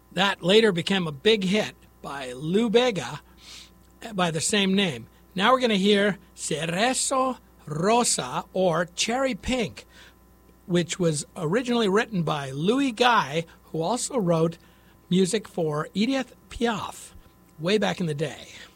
That later became a big hit by Lou Bega by the same name. Now we're going to hear Cerezo Rosa, or Cherry Pink, which was originally written by Louis Guy, who also wrote music for Edith Piaf way back in the day.